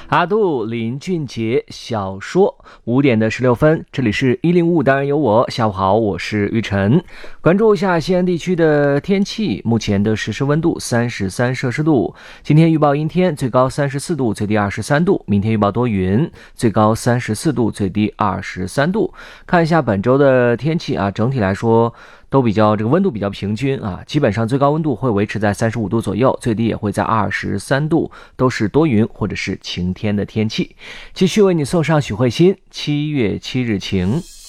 阿杜林俊杰小说5:16，这里是105，当然有我。下午好，我是玉晨。关注一下西安地区的天气，目前的实时温度33摄氏度。今天预报阴天，最高34度，最低23度。明天预报多云，最高34度，最低23度。看一下本周的天气啊，整体来说都比较温度比较平均啊，基本上最高温度会维持在35度左右，最低也会在23度，都是多云或者是晴天的天气。继续为你送上许慧欣7月7日晴。